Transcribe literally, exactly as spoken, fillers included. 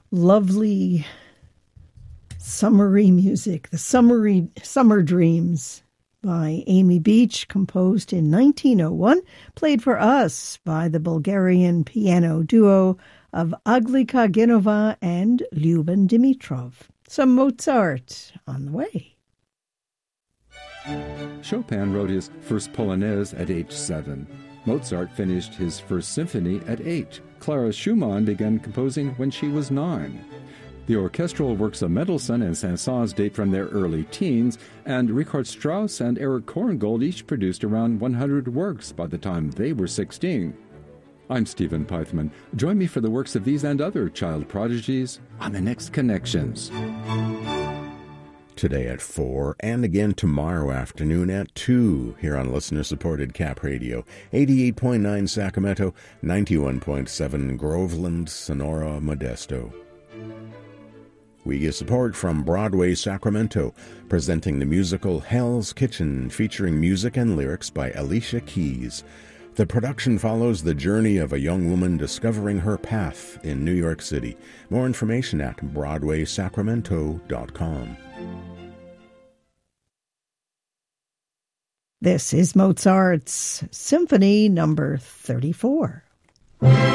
lovely summery music, the summery Summer Dreams by Amy Beach, composed in nineteen oh one, played for us by the Bulgarian piano duo of Aglika Genova and Lyuben Dimitrov. Some Mozart on the way. Chopin wrote his first Polonaise at age seven. Mozart finished his first symphony at eight. Clara Schumann began composing when she was nine. The orchestral works of Mendelssohn and Saint-Saëns date from their early teens, and Richard Strauss and Erich Korngold each produced around one hundred works by the time they were sixteen. I'm Stephen Pythman. Join me for the works of these and other child prodigies on the next Connections. Today at four, and again tomorrow afternoon at two, here on listener-supported Cap Radio, eighty-eight point nine Sacramento, ninety-one point seven Groveland, Sonora, Modesto. We get support from Broadway Sacramento, presenting the musical Hell's Kitchen, featuring music and lyrics by Alicia Keys. The production follows the journey of a young woman discovering her path in New York City. More information at broadway sacramento dot com. This is Mozart's Symphony number thirty-four.